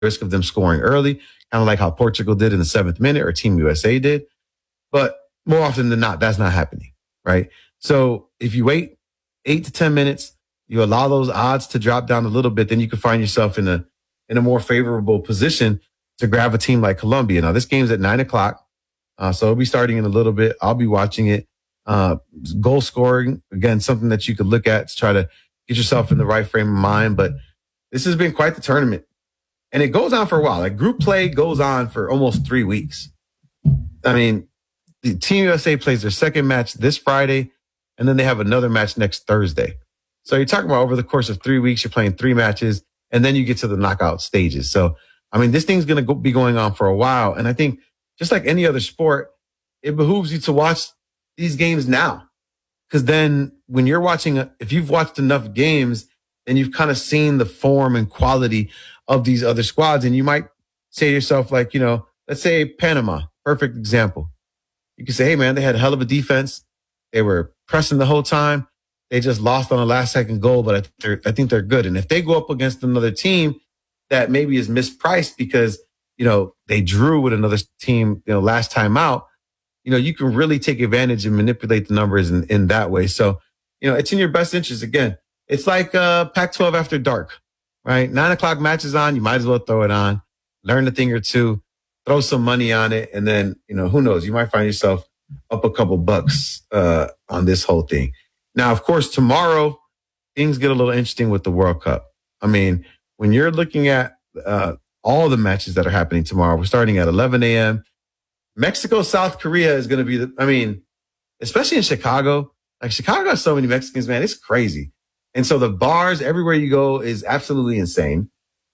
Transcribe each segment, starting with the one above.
risk of them scoring early, kind of like how Portugal did in the 7th minute or Team USA did. But more often than not, that's not happening, right? So if you wait 8 to 10 minutes, you allow those odds to drop down a little bit, then you can find yourself in a more favorable position to grab a team like Colombia. Now, this game's at 9:00. So it'll be starting in a little bit. I'll be watching it. Goal scoring, again, something that you could look at to try to get yourself in the right frame of mind. But this has been quite the tournament. And it goes on for a while. Like, group play goes on for almost 3 weeks. I mean, the Team USA plays their second match this Friday, and then they have another match next Thursday. So you're talking about over the course of 3 weeks, you're playing 3 matches, and then you get to the knockout stages. So, I mean, this thing's going to be going on for a while. And I think just like any other sport, it behooves you to watch these games now. Because then when you're watching, if you've watched enough games, then you've kind of seen the form and quality of these other squads. And you might say to yourself, like, let's say Panama, perfect example. You can say, hey, man, they had a hell of a defense. They were pressing the whole time. They just lost on a last-second goal, but I think they're good. And if they go up against another team that maybe is mispriced because, they drew with another team, last time out, you can really take advantage and manipulate the numbers in that way. So, it's in your best interest. Again, it's like Pac-12 after dark, right? 9:00 matches on, you might as well throw it on, learn a thing or two, throw some money on it, and then, who knows, you might find yourself up a couple bucks on this whole thing. Now, of course, tomorrow, things get a little interesting with the World Cup. I mean, when you're looking at all the matches that are happening tomorrow, we're starting at 11 a.m. Mexico, South Korea is going to be especially in Chicago. Like, Chicago has so many Mexicans, man. It's crazy. And so the bars everywhere you go is absolutely insane.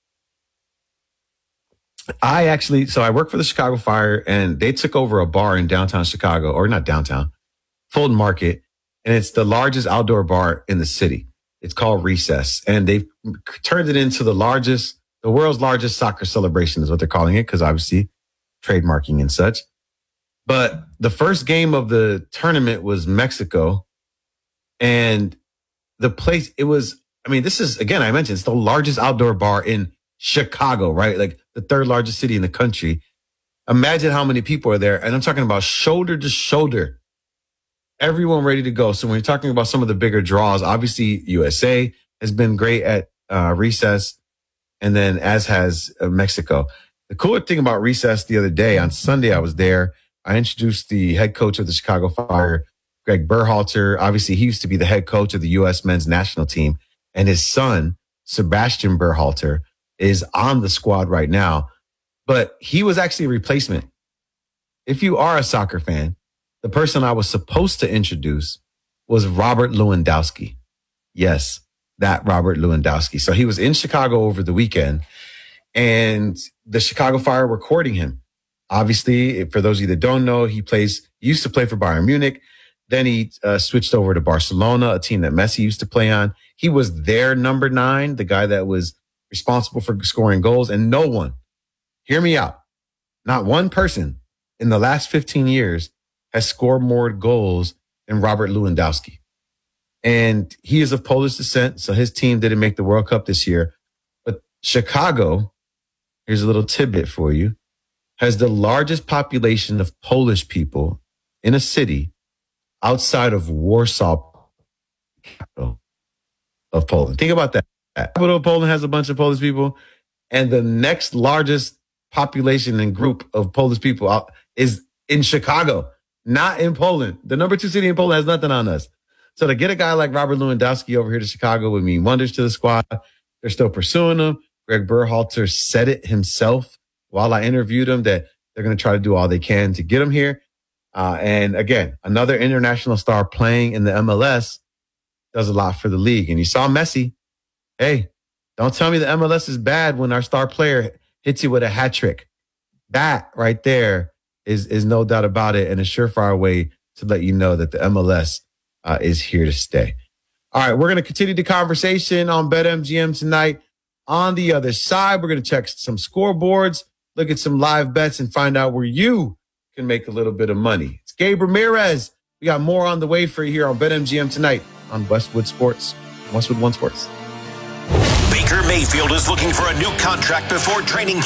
I work for the Chicago Fire, and they took over a bar in downtown Chicago, or not downtown, Fulton Market. And it's the largest outdoor bar in the city. It's called Recess. And they've turned it into the world's largest soccer celebration is what they're calling it, because obviously trademarking and such. But the first game of the tournament was Mexico. And the place, this is, again, I mentioned, it's the largest outdoor bar in Chicago, right? Like the 3rd largest city in the country. Imagine how many people are there. And I'm talking about shoulder to shoulder. Everyone ready to go. So when you're talking about some of the bigger draws, obviously USA has been great at Recess, and then as has Mexico. The cooler thing about Recess the other day, on Sunday, I was there. I introduced the head coach of the Chicago Fire, Greg Berhalter. Obviously, he used to be the head coach of the U.S. men's national team, and his son, Sebastian Berhalter, is on the squad right now. But he was actually a replacement. If you are a soccer fan, the person I was supposed to introduce was Robert Lewandowski. Yes, that Robert Lewandowski. So he was in Chicago over the weekend, and the Chicago Fire were courting him. Obviously, for those of you that don't know, he used to play for Bayern Munich. Then he switched over to Barcelona, a team that Messi used to play on. He was their number 9, the guy that was responsible for scoring goals. And no one, hear me out, not one person in the last 15 years has scored more goals than Robert Lewandowski. And he is of Polish descent, so his team didn't make the World Cup this year. But Chicago, here's a little tidbit for you, has the largest population of Polish people in a city outside of Warsaw, capital of Poland. Think about that. The capital of Poland has a bunch of Polish people, and the next largest population and group of Polish people is in Chicago, not in Poland. The number 2 city in Poland has nothing on us. So to get a guy like Robert Lewandowski over here to Chicago would mean wonders to the squad. They're still pursuing him. Greg Berhalter said it himself while I interviewed him that they're going to try to do all they can to get him here. And again, another international star playing in the MLS does a lot for the league. And you saw Messi. Hey, don't tell me the MLS is bad when our star player hits you with a hat trick. That right there is no doubt about it, and a surefire way to let you know that the MLS is here to stay. All right, we're going to continue the conversation on BetMGM tonight. On the other side, we're going to check some scoreboards, look at some live bets, and find out where you can make a little bit of money. It's Gabe Ramirez. We got more on the way for you here on BetMGM tonight on Westwood One Sports. Big Baker Mayfield is looking for a new contract before training